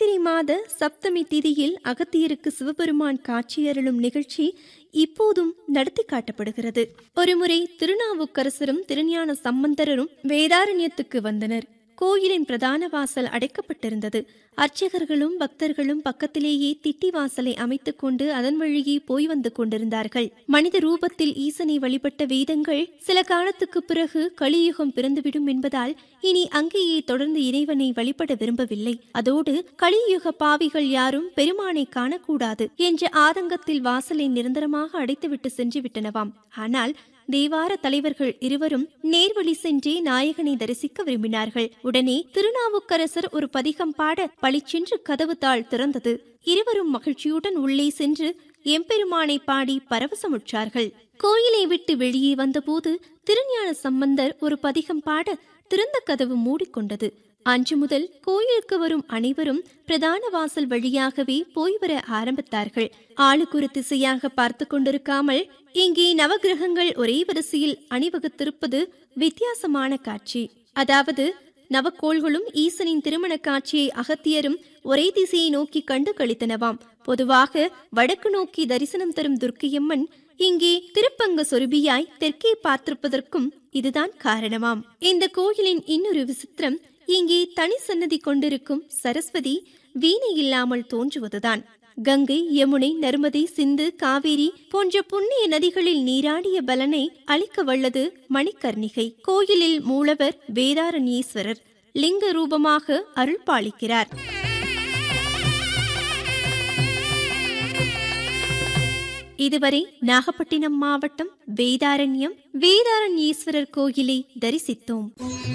சித்திரை மாத சப்தமி திதியில் அகத்தியருக்கு சிவபெருமான் காட்சியருளும் நிகழ்ச்சி இப்போதும் நடத்தி காட்டப்படுகிறது. ஒருமுறை திருநாவுக்கரசரும் திருஞான சம்பந்தரும் வேதாரண்யத்துக்கு வந்தனர். கோயிலின் பிரதான வாசல் அடைக்கப்பட்டிருந்தது. அர்ச்சகர்களும் பக்தர்களும் பக்கத்திலேயே திட்டி வாசலை அமைத்துக் கொண்டு அதன் வழியே போய் வந்து கொண்டிருந்தார்கள். மனித ரூபத்தில் ஈசனை வழிபட்ட வேதங்கள் சில காலத்துக்கு பிறகு கலியுகம் பிறந்துவிடும் என்பதால் இனி அங்கேயே தொடர்ந்து இறைவனை வழிபட விரும்பவில்லை. அதோடு கலியுக பாவிகள் யாரும் பெருமானை காணக்கூடாது என்ற ஆதங்கத்தில் வாசலை நிரந்தரமாக அடைத்துவிட்டு சென்று விட்டனவாம். ஆனால் தேவார தலைவர்கள் இருவரும் நேர்வழி சென்றே நாயகனை தரிசிக்க விரும்பினார்கள். உடனே திருநாவுக்கரசர் ஒரு பதிகம் பாட பளிச்சென்று கதவு தாள் திறந்தது. இருவரும் மகிழ்ச்சியுடன் உள்ளே சென்று எம்பெருமானை பாடி பரவசமுற்றார்கள். கோயிலை விட்டு வெளியே வந்தபோது திருஞான சம்பந்தர் ஒரு பதிகம் பாட திறந்த கதவு மூடிக்கொண்டது. அன்று முதல் கோயிலுக்கு வரும் அனைவரும் பிரதான வாசல் வழியாகவே போய் வர ஆரம்பித்தார்கள். ஆளுக்குறு திசையாக பார்த்து கொண்டிருக்காமல் இங்கே நவகிரகங்கள் ஒரே வரிசையில் அணிவகுத்திருப்பது வித்தியாசமான காட்சி. அதாவது நவக்கோள்களும் ஈசனின் திருமண காட்சியை அகத்தியரும் ஒரே திசையை நோக்கி கண்டு கழித்தனவாம். பொதுவாக வடக்கு நோக்கி தரிசனம் தரும் துர்க்கையம்மன் இங்கே திருப்பங்க சொருபியாய் தெற்கே பார்த்திருப்பதற்கும் இதுதான் காரணமாம். இந்த கோயிலின் இன்னொரு விசித்திரம், இங்கே தனி சன்னதி கொண்டிருக்கும் சரஸ்வதி வீணை இல்லாமல் தோன்றுவதுதான். கங்கை, யமுனை, நர்மதை, சிந்து, காவேரி போன்ற புண்ணிய நதிகளில் நீராடிய பலனை அளிக்க வல்லது மணிக்கர்ணிகை. கோயிலில் மூலவர் வேதாரண்யேஸ்வரர் லிங்க ரூபமாக அருள் பாலிக்கிறார். இதுவரை நாகப்பட்டினம் மாவட்டம் வேதாரண்யம் வேதாரண்யேஸ்வரர் கோயிலை தரிசித்தோம்.